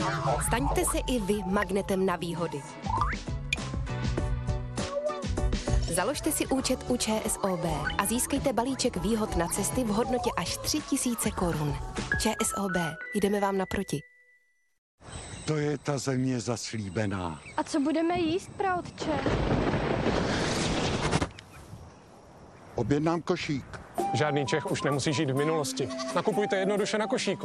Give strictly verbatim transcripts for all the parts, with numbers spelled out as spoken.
Staňte se i vy magnetem na výhody. Založte si účet u ČSOB a získejte balíček výhod na cesty v hodnotě až tři tisíce korun. ČSOB, jdeme vám naproti. To je ta země zaslíbená. A co budeme jíst, praotče? Objednám košík. Žádný Čech už nemusí žít v minulosti. Nakupujte jednoduše na košíku.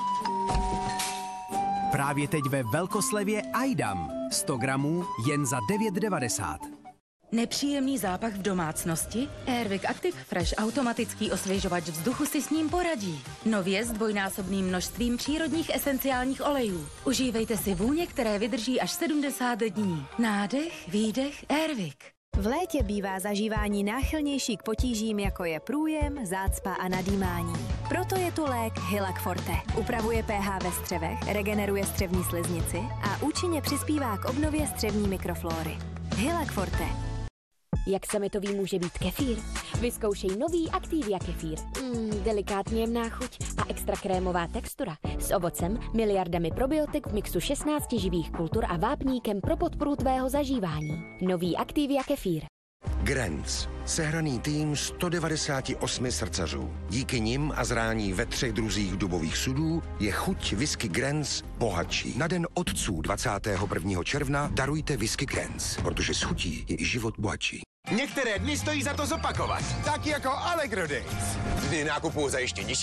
Právě teď ve velkoslevě Aidam. sto gramů jen za devět devadesát. Nepříjemný zápach v domácnosti? Airwick Active Fresh automatický osvěžovač vzduchu si s ním poradí. Nově s dvojnásobným množstvím přírodních esenciálních olejů. Užívejte si vůně, které vydrží až sedmdesát dní. Nádech, výdech, Airwick. V létě bývá zažívání náchylnější k potížím, jako je průjem, zácpa a nadýmání. Proto je tu lék Hylac Forte. Upravuje pH ve střevech, regeneruje střevní sliznici a účinně přispívá k obnově střevní mikroflóry. Hylac Forte. Jak sametový může být kefír? Vyzkoušej nový Activia kefír. Mm, delikátně jemná chuť a extra krémová textura. S ovocem, miliardami probiotik v mixu šestnácti živých kultur a vápníkem pro podporu tvého zažívání. Nový Activia kefír. Grenz. Sehraný tým sto devadesát osm srdcařů. Díky nim a zrání ve třech druzích dubových sudů je chuť whisky Grenz bohatší. Na den otců dvacátého prvního června darujte whisky Grenz, protože s chutí je i život bohatší. Některé dny stojí za to zopakovat. Tak jako Allegro Days. Dny nákupu za ještě nižší